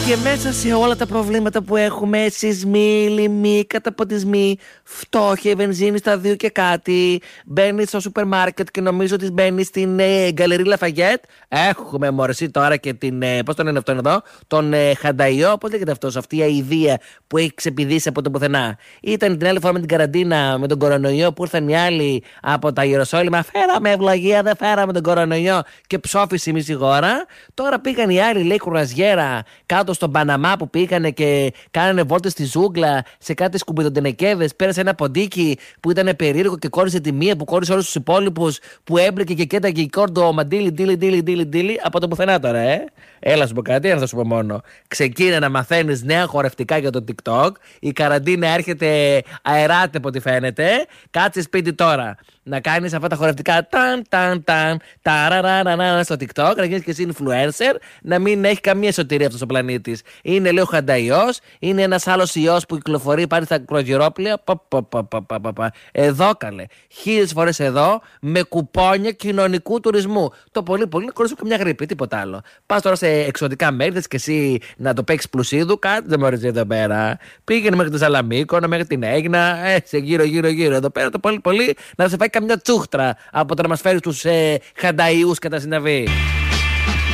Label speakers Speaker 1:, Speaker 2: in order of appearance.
Speaker 1: Και μέσα σε όλα τα προβλήματα που έχουμε, σεισμοί, λοιμοί, καταποντισμοί, φτώχεια, βενζίνη στα 2 και κάτι, μπαίνει στο σούπερ μάρκετ και νομίζω ότι μπαίνει στην Γκαλερί Λαφαγέτ. Έχουμε μορφή τώρα και την. Πώς τον είναι αυτόν εδώ, τον Χανταϊό, πώς λέγεται αυτός, αυτή η αηδία που έχει ξεπηδήσει από το πουθενά. Ήταν την άλλη φορά με την καραντίνα, με τον κορονοϊό που ήρθαν οι άλλοι από τα Ιεροσόλυμα. Φέραμε ευλογία, δεν φέραμε τον κορονοϊό και ψόφισε η μισή χώρα. Τώρα πήγαν οι άλλοι, λέει, κουραζιέρα κάτω στον Παναμά που πήγανε και κάνανε βόλτες στη ζούγκλα σε κάτι σκουμπιδοντενεκέδες. Πέρασε ένα ποντίκι που ήταν περίεργο και κόρισε τη μία που κόρισε όλους τους υπόλοιπους, που έμπλεκε και κέταγε η κόρντο μαντίλι, ντίλι από το πουθενά τώρα, Έλα σου πω κάτι, θα σου πω μόνο. Ξεκίνησε να μαθαίνεις νέα χορευτικά για το TikTok. Η καραντίνα έρχεται αεράτε από ό,τι φαίνεται. Κάτσε σπίτι τώρα να κάνεις αυτά τα χορευτικά ταραραραρα στο TikTok, να γίνεις και εσύ influencer, να μην έχει καμία σωτηρία αυτός ο πλανήτης. Είναι, λέει, ο Χανταϊός, είναι ένας άλλος ιός που κυκλοφορεί πάλι στα κρουαζιερόπλαια. Εδώ καλέ. 1000 φορές εδώ, με κουπόνια κοινωνικού τουρισμού. Το πολύ να κορίσουμε καμιά γρήπη, τίποτα άλλο. Πας τώρα σε εξωτικά μέρη, θες και εσύ να το παίξεις πλουσίδου, κάτι δεν μωρίζει εδώ πέρα. Πήγαινε μέχρι τη Σαλαμίκο, μέχρι την Αίγνα, σε γύρω εδώ πέρα, το πολύ να σε φάει καμιά τσούχτρα από το να μας φέρει τους Χανταϊούς κατά συναβή.